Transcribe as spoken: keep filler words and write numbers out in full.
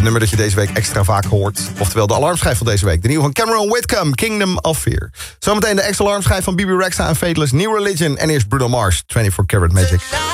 nummer dat je deze week extra vaak hoort. Oftewel de alarmschijf van deze week. De nieuwe van Cameron Whitcomb, Kingdom of Fear. Zometeen de extra alarmschijf van B B Rexha en Faithless, New Religion. En eerst Bruno Mars, twenty-four karat Magic.